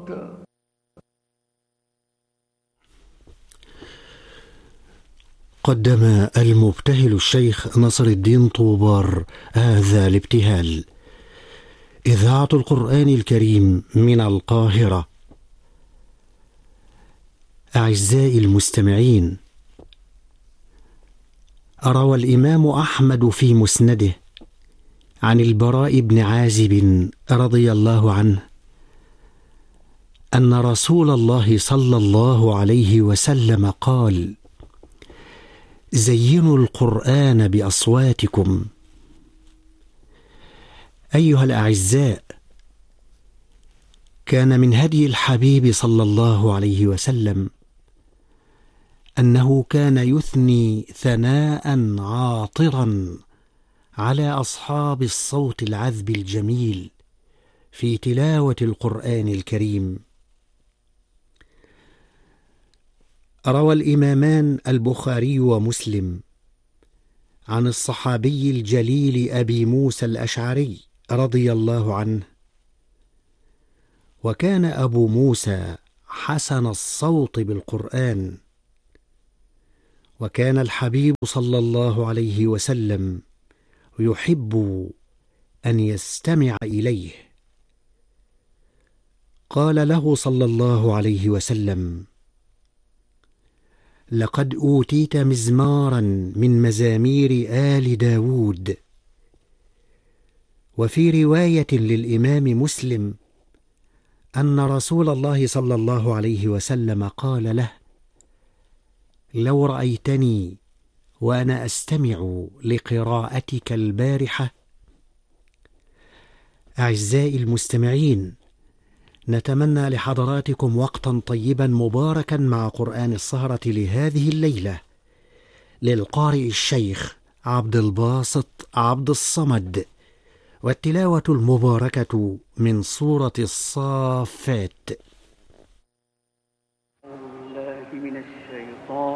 قدم المبتهل الشيخ نصر الدين طوبار هذا الابتهال. إذاعة القرآن الكريم من القاهرة. أعزائي المستمعين، روى الإمام أحمد في مسنده عن البراء بن عازب رضي الله عنه أن رسول الله صلى الله عليه وسلم قال: زينوا القرآن بأصواتكم. أيها الأعزاء، كان من هدي الحبيب صلى الله عليه وسلم أنه كان يثني ثناء عاطرا على أصحاب الصوت العذب الجميل في تلاوة القرآن الكريم. روى الإمامان البخاري ومسلم عن الصحابي الجليل أبي موسى الأشعري رضي الله عنه: وكان أبو موسى حسن الصوت بالقرآن، وكان الحبيب صلى الله عليه وسلم يحب أن يستمع إليه. قال له صلى الله عليه وسلم: لقد أوتيت مزمارا من مزامير آل داود. وفي رواية للإمام مسلم أن رسول الله صلى الله عليه وسلم قال له: لو رأيتني وأنا أستمع لقراءتك البارحة. أعزائي المستمعين، نتمنى لحضراتكم وقتا طيبا مباركا مع قرآن السهرة لهذه الليلة للقارئ الشيخ عبد الباسط عبد الصمد، والتلاوة المباركة من سورة الصافات.